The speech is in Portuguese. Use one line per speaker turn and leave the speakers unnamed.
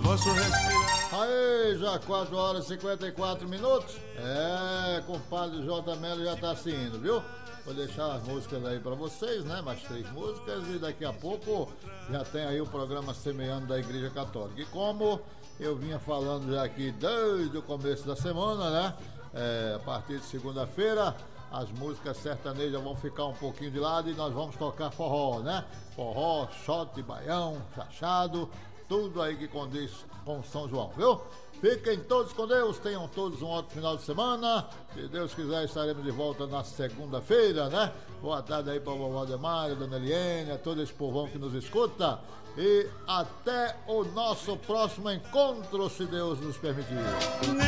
posso respirar.
Aí, já 4 horas e 54 minutos. Compadre J. Melo já tá se indo, viu? Vou deixar as músicas aí pra vocês, né? Mais 3 músicas e daqui a pouco já tem aí o programa Semeando da Igreja Católica. E como eu vinha falando já aqui desde o começo da semana, né? A partir de segunda-feira as músicas sertanejas vão ficar um pouquinho de lado e nós vamos tocar forró, né? Forró, shot, baião, chachado, tudo aí que condiz com São João, viu? Fiquem todos com Deus, tenham todos um ótimo final de semana. Se Deus quiser, estaremos de volta na segunda-feira, né? Boa tarde aí para o vovó Demário, Dona Eliene, a todo esse povão que nos escuta. E até o nosso próximo encontro, se Deus nos permitir.